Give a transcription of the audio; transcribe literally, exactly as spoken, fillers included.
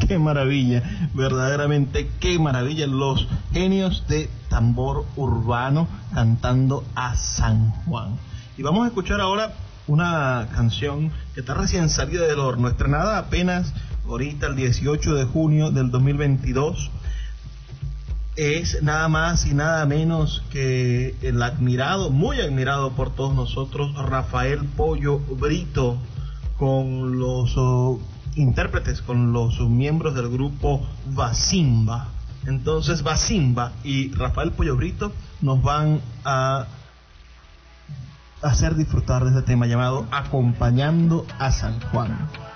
qué maravilla, verdaderamente qué maravilla, los genios de tambor urbano cantando a San Juan. Y vamos a escuchar ahora una canción que está recién salida del horno, estrenada apenas ahorita el dieciocho de junio del dos mil veintidós. Es nada más y nada menos que el admirado, muy admirado por todos nosotros, Rafael Pollo Brito, con los uh, intérpretes, con los uh, miembros del grupo Basimba. Entonces Basimba y Rafael Pollo Brito nos van a hacer disfrutar de este tema llamado Acompañando a San Juan.